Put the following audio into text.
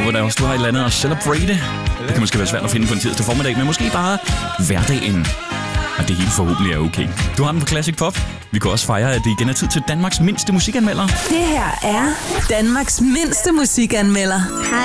håber da også, du har et eller andet at celebrate. Det kan måske være svært at finde på en tirsdag formiddag, men måske bare hverdagen. Og det hele forhåbentlig er okay. Du har den på Classic Pop. Vi kan også fejre, at det igen er tid til Danmarks mindste musikanmelder. Det her er Danmarks mindste musikanmelder. Hej,